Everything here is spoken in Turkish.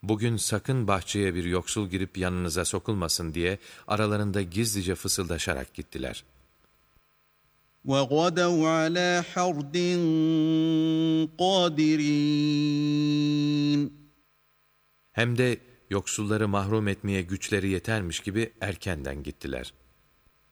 bugün sakın bahçeye bir yoksul girip yanınıza sokulmasın diye aralarında gizlice fısıldaşarak gittiler. وَغَدَوْا عَلَى حَرْدٍ قَادِرِينَ. Hem de yoksulları mahrum etmeye güçleri yetermiş gibi erkenden gittiler.